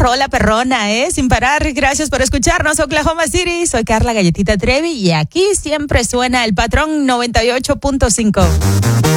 rola perrona, sin parar. Gracias por escucharnos, Oklahoma City. Soy Carla Galletita Trevi y aquí siempre suena el Patrón 98.5.